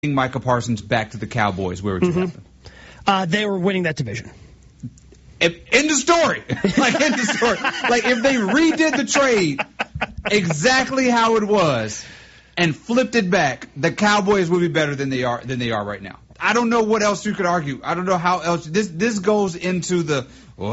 Micah Parsons back to the Cowboys, where would you have them? They were winning that division. End of story. End of story. If they redid the trade exactly how it was and flipped it back, the Cowboys would be better than they are right now. I don't know what else you could argue. I don't know how else. This goes into the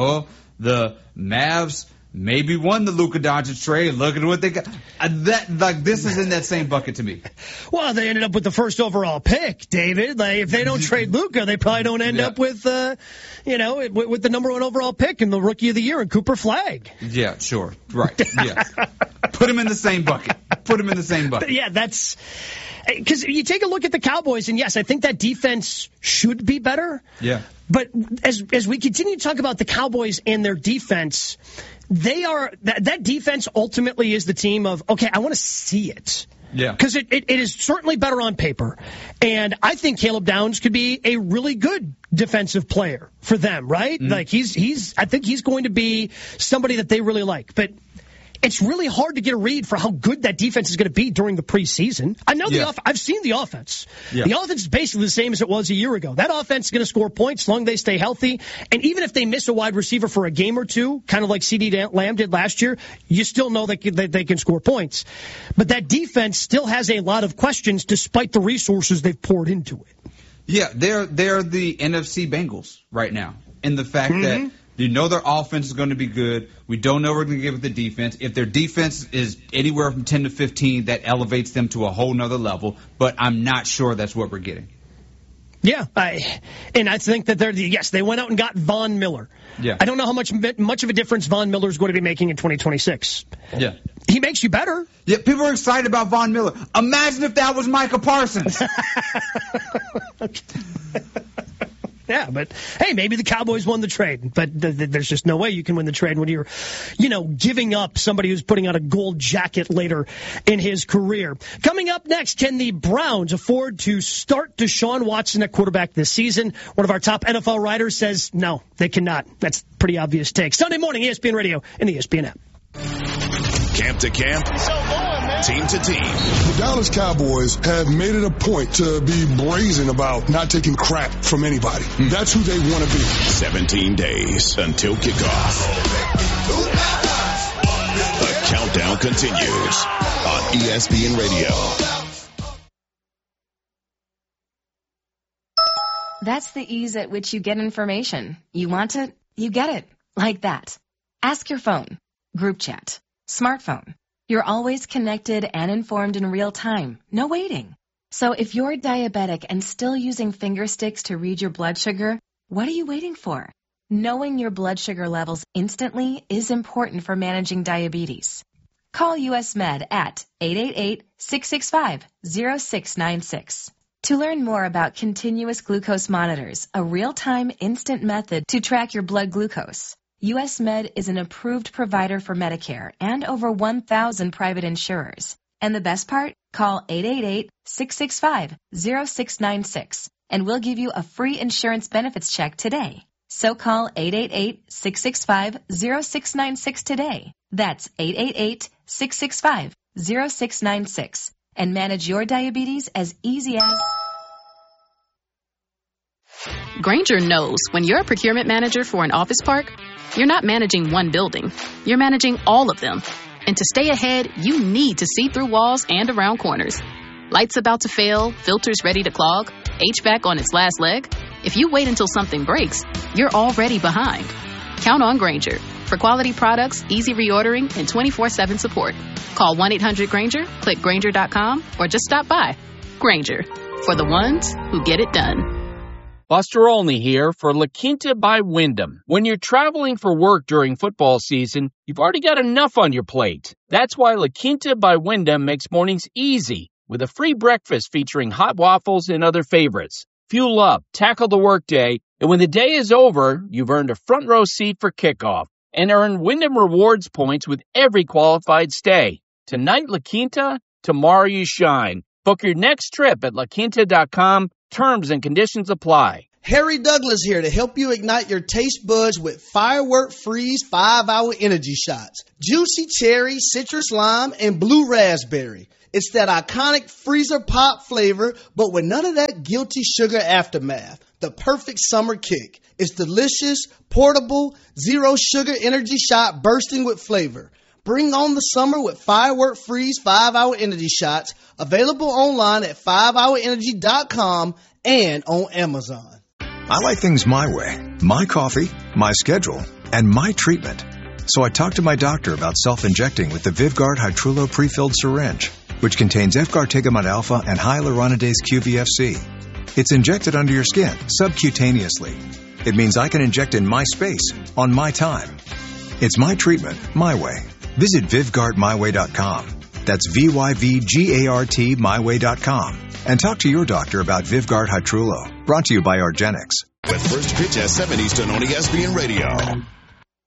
Mavs maybe won the Luka Doncic trade. Look at what they got. This is in that same bucket to me. Well, they ended up with the first overall pick, David. If they don't trade Luka, they probably don't end up with, with the number 1 overall pick and the Rookie of the Year and Cooper Flagg. Yeah, sure, right. Yeah, put him in the same bucket. Yeah, that's because you take a look at the Cowboys, and yes, I think that defense should be better. Yeah. But as we continue to talk about the Cowboys and their defense, they are that defense ultimately is the team of, okay, I want to see it. Yeah. Because it is certainly better on paper. And I think Caleb Downs could be a really good defensive player for them, right? Mm-hmm. I think he's going to be somebody that they really like. But it's really hard to get a read for how good that defense is going to be during the preseason. I know I've seen the offense. Yeah. The offense is basically the same as it was a year ago. That offense is going to score points as long as they stay healthy. And even if they miss a wide receiver for a game or two, kind of like CeeDee Lamb did last year, you still know that they can score points. But that defense still has a lot of questions despite the resources they've poured into it. Yeah, they're the NFC Bengals right now. In the fact that you know their offense is going to be good. We don't know what we're going to get with the defense. If their defense is anywhere from 10 to 15, that elevates them to a whole nother level. But I'm not sure that's what we're getting. Yeah, I think that they went out and got Von Miller. Yeah. I don't know how much of a difference Von Miller is going to be making in 2026. Yeah. He makes you better. Yeah, people are excited about Von Miller. Imagine if that was Micah Parsons. Yeah, but hey, maybe the Cowboys won the trade, but there's just no way you can win the trade when you're, giving up somebody who's putting on a gold jacket later in his career. Coming up next, can the Browns afford to start Deshaun Watson at quarterback this season? One of our top NFL writers says no, they cannot. That's a pretty obvious take. Sunday morning, ESPN Radio and the ESPN app. Camp to camp, team to team. The Dallas Cowboys have made it a point to be brazen about not taking crap from anybody. That's who they want to be. 17 days until kickoff. The countdown continues on ESPN Radio. That's the ease at which you get information. You want it, you get it. Like that. Ask your phone. Group chat. Smartphone. You're always connected and informed in real time. No waiting. So if you're diabetic and still using finger sticks to read your blood sugar, what are you waiting for? Knowing your blood sugar levels instantly is important for managing diabetes. Call US Med at 888-665-0696. To learn more about continuous glucose monitors, a real-time instant method to track your blood glucose. US Med is an approved provider for Medicare and over 1,000 private insurers. And the best part? Call 888-665-0696 and we'll give you a free insurance benefits check today. So call 888-665-0696 today. That's 888-665-0696 and manage your diabetes as easy as... Grainger knows when you're a procurement manager for an office park, you're not managing one building. You're managing all of them. And to stay ahead, you need to see through walls and around corners. Lights about to fail, filters ready to clog, HVAC on its last leg. If you wait until something breaks, you're already behind. Count on Grainger for quality products, easy reordering, and 24/7 support. Call 1-800-GRAINGER, click Grainger.com, or just stop by. Grainger, for the ones who get it done. Buster Olney here for La Quinta by Wyndham. When you're traveling for work during football season, you've already got enough on your plate. That's why La Quinta by Wyndham makes mornings easy with a free breakfast featuring hot waffles and other favorites. Fuel up, tackle the workday, and when the day is over, you've earned a front row seat for kickoff and earn Wyndham Rewards points with every qualified stay. Tonight, La Quinta, tomorrow you shine. Book your next trip at laquinta.com. Terms and conditions apply. Harry Douglas here to help you ignite your taste buds with Firework Freeze 5-hour energy shots. Juicy cherry, citrus lime, and blue raspberry. It's that iconic freezer pop flavor, but with none of that guilty sugar aftermath. The perfect summer kick. It's delicious, portable, zero sugar energy shot bursting with flavor. Bring on the summer with Firework Freeze 5-Hour Energy Shots, available online at 5hourenergy.com and on Amazon. I like things my way, my coffee, my schedule, and my treatment. So I talked to my doctor about self-injecting with the Vyvgart Hytrulo pre-filled syringe, which contains F-gartigimod alpha and hyaluronidase QVFC. It's injected under your skin, subcutaneously. It means I can inject in my space, on my time. It's my treatment, my way. Visit VyvgartMyWay.com. That's VYVGART MyWay.com. And talk to your doctor about Vyvgart Hytrulo. Brought to you by argenx. With First Pitch at 7 Eastern on ESPN Radio.